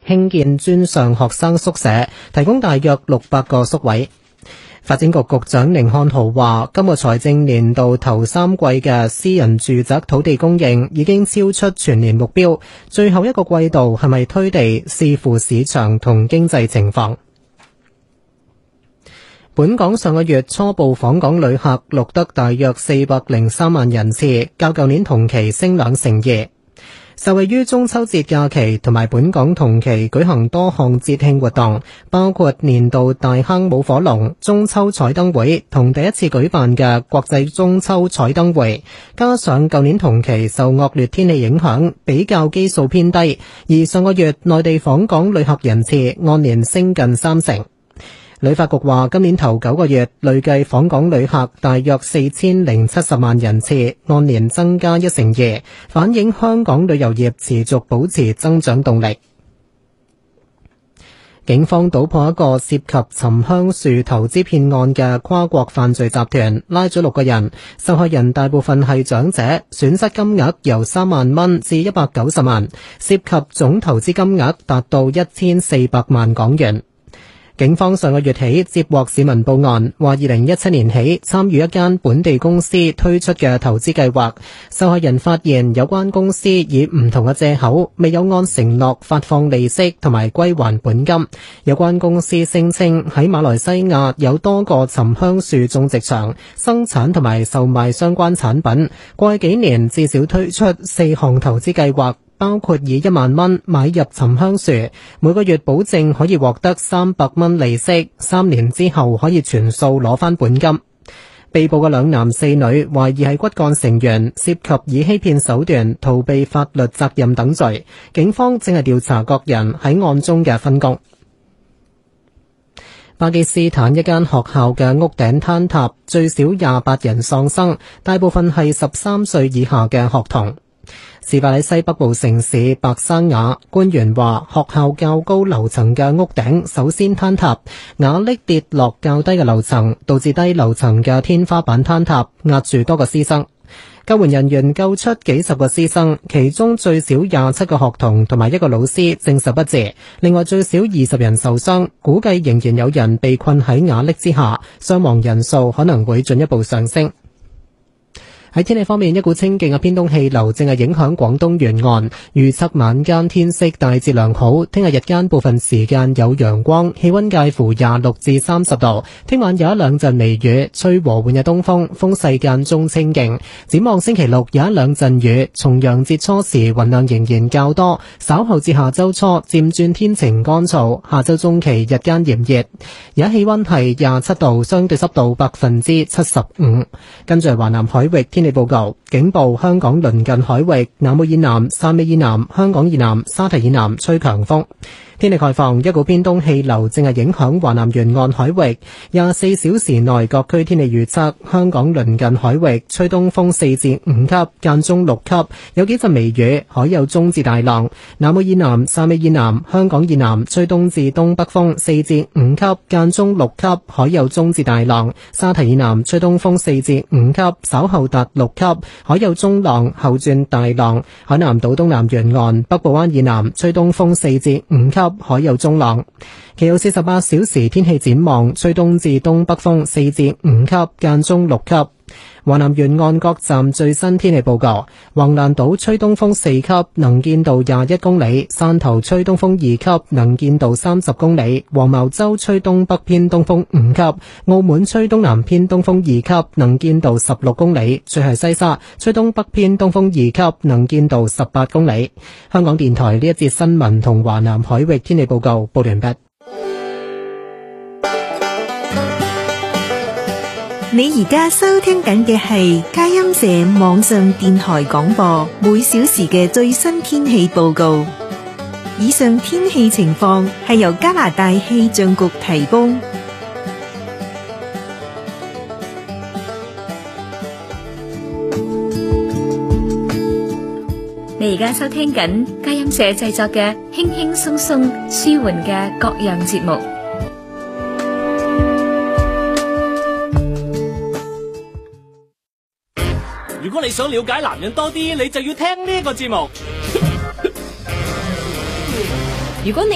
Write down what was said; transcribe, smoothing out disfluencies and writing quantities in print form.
興建專上學生宿舍，提供大約600個宿位。發展局局長寧漢豪話，今個財政年度頭3季嘅私人住宅土地供應已經超出全年目標，最後一個季度係咪推地，視乎市場同經濟情況。本港上個月初步訪港旅客錄得大約403萬人次，較舊年同期升2成2。受惠於中秋節假期同埋本港同期舉行多項節慶活動，包括年度大坑舞火龍、中秋彩燈會同第一次舉辦嘅國際中秋彩燈會，加上舊年同期受惡劣天氣影響，比較基數偏低，而上個月內地訪港旅客人次按年升近3成。旅發局話，今年頭9個月累計訪港旅客大約4070萬人次，按年增加1成2，反映香港旅遊業持續保持增長動力。警方搗破一個涉及沉香樹投資騙案嘅跨國犯罪集團，拉咗6個人，受害人大部分係長者，損失金額由3萬蚊至190萬，涉及總投資金額達到1400萬港元。警方上個月起接獲市民報案，話2017年起參與一間本地公司推出嘅投資計劃，受害人發現有關公司以唔同嘅借口未有按承諾發放利息同埋歸還本金。有關公司聲稱喺馬來西亞有多個沉香樹種植場，生產同埋售賣相關產品。過去幾年至少推出4項投資計劃，包括以1萬蚊買入沉香樹，每個月保證可以獲得300蚊利息，3年之後可以全數攞返本金。被捕嘅2男4女懷疑係骨幹成員，涉及以欺騙手段逃避法律責任等罪。警方正係調查各人喺案中嘅分工。巴基斯坦一間學校嘅屋頂坍塌，最少28人喪生，大部分係13歲以下嘅學童。事發喺西北部城市白山瓦，官員話學校較高樓層嘅屋頂首先坍塌，瓦礫跌落較低嘅樓層，導致低樓層嘅天花板坍塌，壓住多個師生。救援人員救出幾十個師生，其中最少27個學童同埋1個老師證實不治，另外最少20人受傷，估計仍然有人被困喺瓦礫之下，傷亡人數可能會進一步上升。喺天氣方面，一股清勁嘅偏東氣流正係影響廣東沿岸，預測晚間天色大致良好，聽日日間部分時間有陽光，氣溫介乎26至30度。聽晚有1-2陣微雨，吹和緩嘅東風，風勢間中清勁。展望星期六有1-2陣雨，重陽節初時雲量仍然較多，稍後至下周初漸轉天晴乾燥，下周中期日間炎熱。而家氣溫係27度，相對濕度75%。跟住華南海域天氣報告，警報香港鄰近海域、南澳以南、汕尾以南、香港以南、沙堤以南吹強風。天氣概況，一股偏東氣流正係影響華南沿岸海域。24小時內各區天氣預測，香港鄰近海域吹東風4至5級，間中6級，有幾陣微雨，海有中至大浪。南澳以南、汕尾以南、香港以南吹東至東北風4至5級，間中6級，海有中至大浪。沙堤以南吹東風4至5級，稍後達6級，海有中浪，後轉大浪。海南島東南沿岸、北部灣以南吹東風4至5級，海有中浪。其後48小時天氣展望，吹東至東北風4至5級，間中6級。華南沿岸各站最新天氣報告：橫瀾島吹東風4級，能見度21公里；汕頭吹東風2級，能見度30公里；黃茅洲吹東北偏東風5級；澳門吹東南偏東風2級，能見度16公里；最係西沙吹東北偏東風2級，能見度18公里。香港電台呢一節新聞同華南海域天氣報告報完畢。 你而家收聽緊嘅係佳音社網上電台廣播，每小時嘅最新天氣報告。以上天氣情況係由加拿大氣象局提供。你而家收聽緊佳音社製作嘅輕輕鬆鬆舒緩嘅各樣節目。 如果你想了解男人多啲，你就要聽呢個節目。 如果你